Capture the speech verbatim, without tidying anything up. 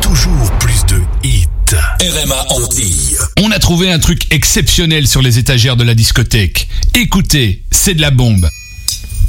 toujours plus de hits. R M A Antilles. On a trouvé un truc exceptionnel sur les étagères de la discothèque. Écoutez, c'est de la bombe.